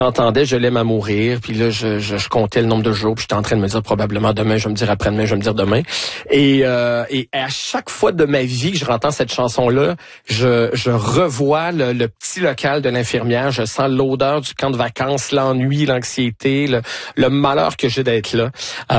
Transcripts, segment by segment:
J'entendais, je l'aime à mourir, puis là, je comptais le nombre de jours, puis j'étais en train de me dire probablement demain, je vais me dire après-demain, je vais me dire demain. Et à chaque fois de ma vie que je entends cette chanson-là, je revois le petit local de l'infirmière, je sens l'odeur du camp de vacances, l'ennui, l'anxiété, le malheur que j'ai d'être là.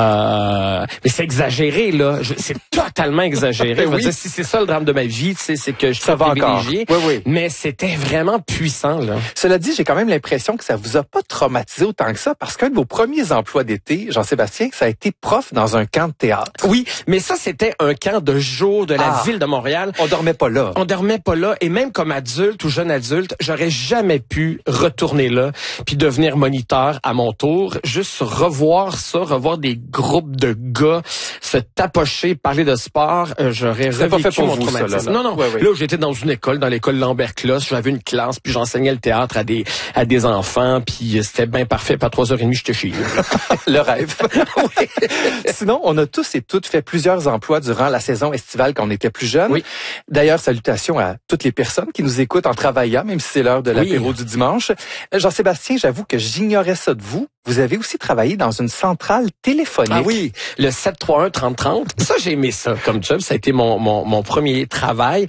Mais c'est exagéré, là. C'est totalement exagéré. Je veux dire, si c'est ça le drame de ma vie, tu sais, c'est que je suis privilégié. Oui. Mais c'était vraiment puissant, là. Cela dit, j'ai quand même l'impression que ça vous a pas traumatisé autant que ça, parce qu'un de vos premiers emplois d'été, Jean-Sébastien, ça a été prof dans un camp de théâtre. Oui, mais ça, c'était un camp de jour de la ville de Montréal. On dormait pas là. On dormait pas là. Et même comme adulte ou jeune adulte, j'aurais jamais pu retourner là puis devenir moniteur à mon tour. Juste revoir ça, revoir des groupes de gars se tapocher, parler de sport, j'aurais revécu pas fait pour mon vous, traumatisme. ça, là. Non. Oui. Là où j'étais dans une école, dans l'école Lambert-Closse, j'avais une classe, puis j'enseignais le théâtre à des enfants, puis c'était bien parfait. Puis à 3h30, j'étais chez eux. Le rêve. Oui. Sinon, on a tous et toutes fait plusieurs emplois durant la saison estivale quand on était plus jeunes. Oui. D'ailleurs, salutations à toutes les personnes qui nous écoutent en travaillant, même si c'est l'heure de l'apéro du dimanche. Jean-Sébastien, j'avoue que j'ignorais ça de vous. Vous avez aussi travaillé dans une centrale téléphonique. Ah oui, le 731-3030. Ça, j'ai aimé ça comme job. Ça a été mon premier travail.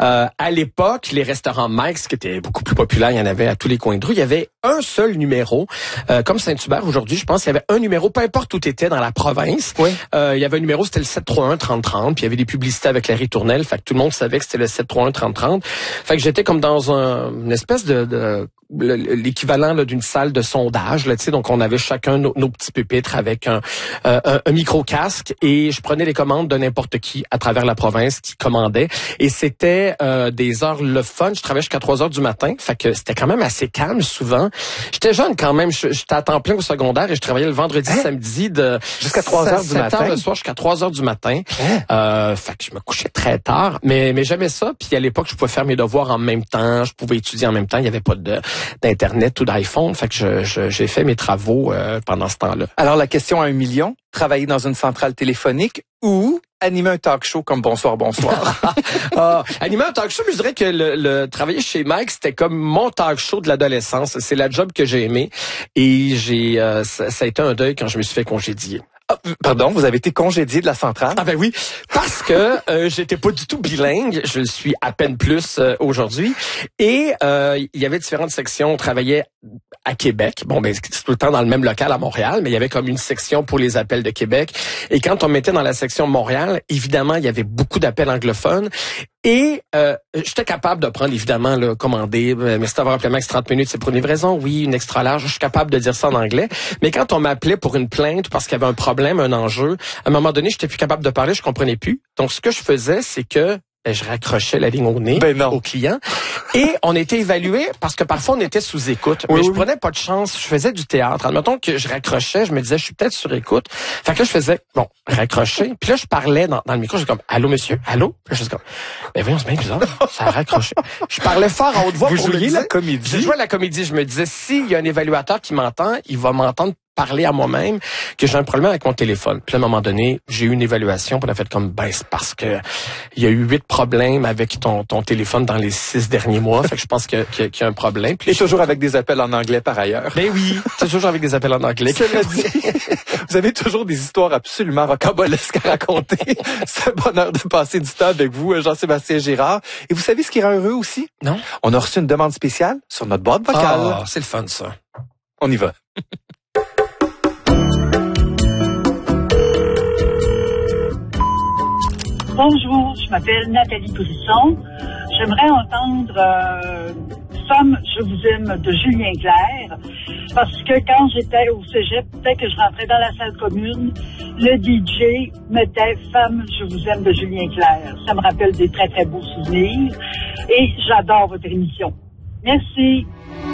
À l'époque, les restaurants Mike's, qui étaient beaucoup plus populaires, il y en avait à tous les coins de rue. Il y avait un seul numéro. Comme Saint-Hubert, aujourd'hui, je pense qu'il y avait un numéro, peu importe où tu étais dans la province. Oui. Il y avait un numéro, c'était le 731-3030. Puis il y avait des publicités avec Larry Tournelle. Fait que tout le monde savait que c'était le 731-3030. Fait que j'étais comme dans une espèce de l'équivalent là, d'une salle de sondage. Là, donc, on avait chacun nos petits pupitres avec un micro-casque et je prenais les commandes de n'importe qui à travers la province qui commandait. Et c'était des heures le fun. Je travaillais jusqu'à 3h du matin. Fait que c'était quand même assez calme souvent. J'étais jeune quand même. J'étais à temps plein au secondaire et je travaillais le vendredi, samedi jusqu'à 3h du matin. 7h le soir jusqu'à 3h du matin. Fait que je me couchais très tard. Mais j'aimais ça. Puis à l'époque, je pouvais faire mes devoirs en même temps. Je pouvais étudier en même temps. Il n'y avait pas d'internet ou d'iPhone. Fait que j'ai fait mes travaux pendant ce temps-là. Alors la question à 1 million, travailler dans une centrale téléphonique ou animer un talk show comme Bonsoir. Animer un talk show, je dirais que le travailler chez Mike, c'était comme mon talk show de l'adolescence. C'est la job que j'ai aimé et ça a été un deuil quand je me suis fait congédier. Pardon, vous avez été congédié de la centrale? Ah ben oui, parce que j'étais pas du tout bilingue, je le suis à peine plus aujourd'hui. Et il y avait différentes sections, on travaillait à Québec. Bon, ben c'est tout le temps dans le même local à Montréal, mais il y avait comme une section pour les appels de Québec. Et quand on mettait dans la section Montréal, évidemment, il y avait beaucoup d'appels anglophones. Et j'étais capable de prendre, évidemment, là, commander, mais c'est avoir appelé max 30 minutes, c'est pour une livraison, oui, une extra large, je suis capable de dire ça en anglais. Mais quand on m'appelait pour une plainte, parce qu'il y avait un problème, un enjeu, à un moment donné, j'étais plus capable de parler, je comprenais plus. Donc, ce que je faisais, c'est que je raccrochais la ligne au nez au client. Et on était évalué parce que parfois on était sous écoute. Mais je prenais pas de chance. Je faisais du théâtre. Admettons que je raccrochais, je me disais, je suis peut-être sur écoute. Fait que là, je faisais, raccrocher. Puis là, je parlais dans le micro. J'étais comme, allô, monsieur? Allô? Puis là, je suis comme, ben voyons, c'est bien bizarre. Ça a raccroché. Je parlais fort à haute voix. Vous jouiez la comédie? Je jouais la comédie. Je me disais, s'il y a un évaluateur qui m'entend, il va m'entendre parler à moi-même que j'ai un problème avec mon téléphone. Puis à un moment donné, j'ai eu une évaluation, puis on a fait comme, c'est parce que il y a eu 8 problèmes avec ton téléphone dans les 6 derniers mois. Fait que je pense qu'il y a un problème. Puis toujours avec des appels en anglais par ailleurs. Ben oui, toujours avec des appels en anglais. Cela dit, vous avez toujours des histoires absolument rocambolesques à raconter. C'est un bonheur de passer du temps avec vous, Jean-Sébastien Girard. Et vous savez ce qui rend heureux aussi? Non. On a reçu une demande spéciale sur notre boîte vocale. Ah, c'est le fun, ça. On y va. Bonjour, je m'appelle Nathalie Brisson. J'aimerais entendre Somme, je vous aime de Julien Clerc, parce que quand j'étais au cégep, dès que je rentrais dans la salle commune, le DJ mettait Femme, je vous aime de Julien Clerc. Ça me rappelle des très, très beaux souvenirs et j'adore votre émission. Merci.